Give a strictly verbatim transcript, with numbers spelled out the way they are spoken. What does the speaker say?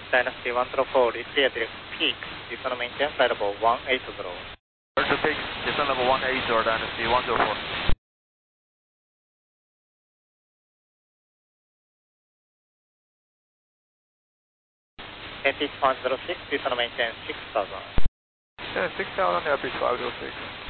Dynasty one zero four, retrieve direct peak, descend maintain flight level one eight zero. Roger peak, descend level one eight zero, Dynasty one zero four. A P one zero six, descend maintain six thousand. Yeah, six thousand, Air Pitch five zero six.